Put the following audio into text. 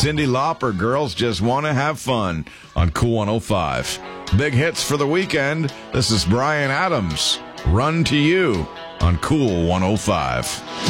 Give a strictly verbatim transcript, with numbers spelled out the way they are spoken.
Cyndi Lauper, Girls Just Want to Have Fun on Cool one oh five. Big hits for the weekend. This is Bryan Adams, Run to You on Cool one oh five.